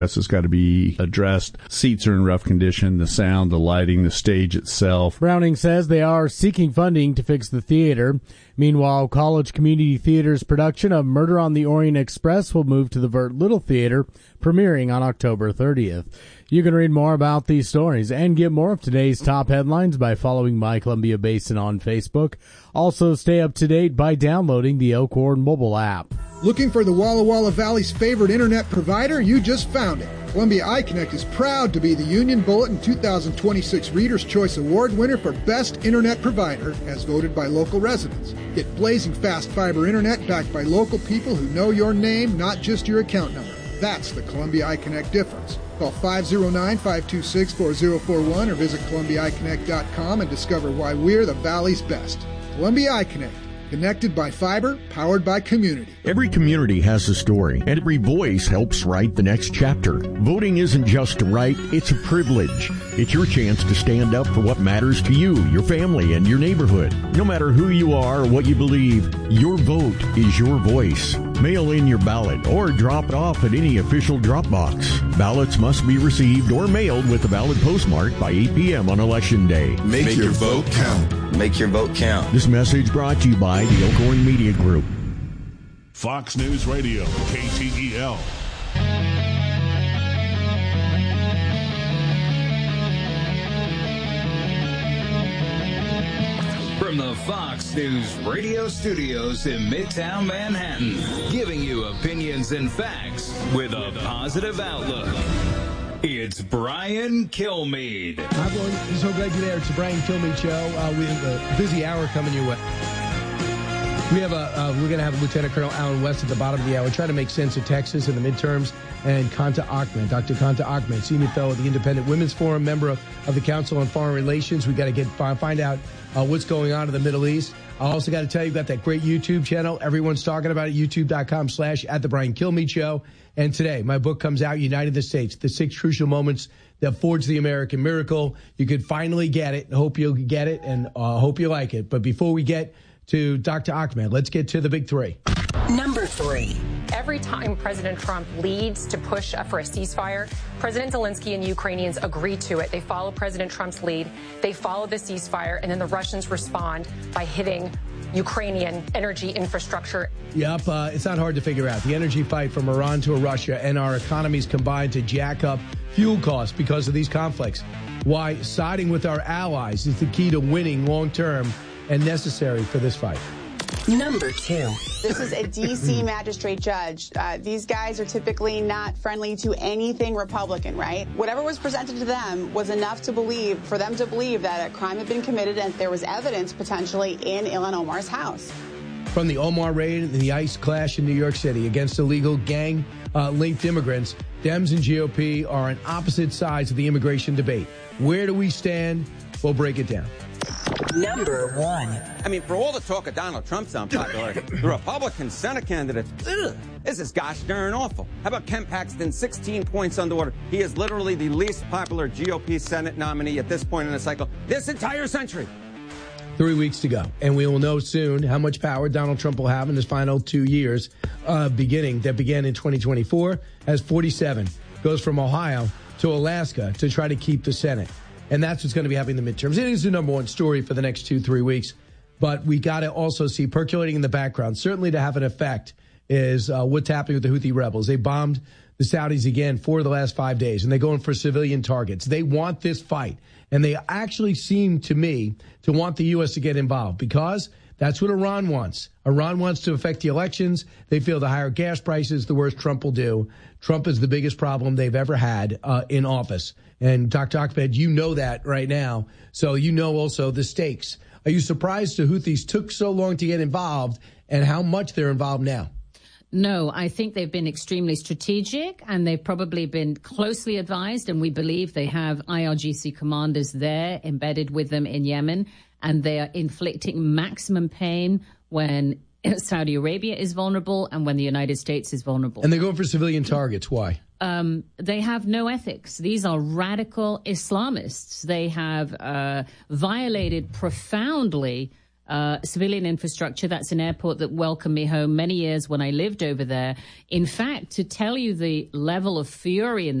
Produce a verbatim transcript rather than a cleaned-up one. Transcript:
This has got to be addressed. Seats are in rough condition, the sound, the lighting, the stage itself. Browning says they are seeking funding to fix the theater. Meanwhile, College Community Theater's production of Murder on the Orient Express will move to the Vert Little Theater, premiering on October thirtieth. You can read more about these stories and get more of today's top headlines by following My Columbia Basin on Facebook. Also, stay up to date by downloading the Elkhorn mobile app. Looking for the Walla Walla Valley's favorite internet provider? You just found it. Columbia iConnect is proud to be the Union Bulletin two thousand twenty-six Reader's Choice Award winner for Best Internet Provider, as voted by local residents. Get blazing fast fiber internet backed by local people who know your name, not just your account number. That's the Columbia iConnect difference. Call five oh nine, five two six, four oh four one or visit Columbia i connect dot com and discover why we're the Valley's best. Columbia iConnect. Connected by fiber, powered by community. Every community has a story, and every voice helps write the next chapter. Voting isn't just a right, it's a privilege. It's your chance to stand up for what matters to you, your family, and your neighborhood. No matter who you are or what you believe, your vote is your voice. Mail in your ballot or drop it off at any official drop box. Ballots must be received or mailed with a valid postmark by eight p.m. on Election Day. Make, Make your, your vote count. Make your vote count. This message brought to you by the Elkhorn Media Group. Fox News Radio, K T E L. From the Fox News radio studios in Midtown Manhattan, giving you opinions and facts with a positive outlook. It's Brian Kilmeade. Hi, everyone. I'm so glad you're there. It's the Brian Kilmeade Show. Uh, we have a busy hour coming your way. We have a, uh, we're going to have Lieutenant Colonel Alan West at the bottom of the hour, try to make sense of Texas in the midterms, and Kanta Ahmed, Doctor Kanta Ahmed, senior fellow at the Independent Women's Forum, member of, of the Council on Foreign Relations. We got to get find out uh, what's going on in the Middle East. I also got to tell you about that great YouTube channel. Everyone's talking about it, youtube.com slash at the Brian Kilmeade Show. And today, my book comes out, United the States, the six crucial moments that forged the American miracle. You could finally get it. Hope you'll get it, and uh, hope you like it. But before we get to Doctor Ahmed, let's get to the big three. Number three. Every time President Trump leads to push for a ceasefire, President Zelensky and Ukrainians agree to it. They follow President Trump's lead. They follow the ceasefire, and then the Russians respond by hitting Ukrainian energy infrastructure. Yep, uh, it's not hard to figure out. The energy fight from Iran to Russia and our economies combined to jack up fuel costs because of these conflicts. Why siding with our allies is the key to winning long-term and necessary for this fight. Number two. This is a D C magistrate judge. Uh, these guys are typically not friendly to anything Republican, right? Whatever was presented to them was enough to believe, for them to believe that a crime had been committed and there was evidence potentially in Ilhan Omar's house. From the Omar raid and the ICE clash in New York City against illegal gang-linked uh, immigrants, Dems and G O P are on opposite sides of the immigration debate. Where do we stand? We'll break it down. Number one. I mean, for all the talk of Donald Trump's unpopular, the Republican Senate candidate, ugh, this is gosh darn awful. How about Ken Paxton, sixteen points underwater? He is literally the least popular G O P Senate nominee at this point in the cycle this entire century. Three weeks to go, and we will know soon how much power Donald Trump will have in his final two years, uh, beginning that began in twenty twenty-four, as forty-seven goes from Ohio to Alaska to try to keep the Senate. And that's what's going to be happening in the midterms. It is the number one story for the next two, three weeks. But we got to also see percolating in the background, certainly to have an effect, is uh, what's happening with the Houthi rebels. They bombed the Saudis again for the last five days, and they're going for civilian targets. They want this fight, and they actually seem to me to want the U S to get involved because that's what Iran wants. Iran wants to affect the elections. They feel the higher gas prices, the worse Trump will do. Trump is the biggest problem they've ever had uh, in office. And Doctor Ahmed, you know that right now. So you know also the stakes. Are you surprised the Houthis took so long to get involved and how much they're involved now? No, I think they've been extremely strategic and they've probably been closely advised. And we believe they have I R G C commanders there embedded with them in Yemen. And they are inflicting maximum pain when Saudi Arabia is vulnerable and when the United States is vulnerable. And they're going for civilian targets. Why? Um, they have no ethics. These are radical Islamists. They have uh, violated profoundly uh, civilian infrastructure. That's an airport that welcomed me home many years when I lived over there. In fact, to tell you the level of fury in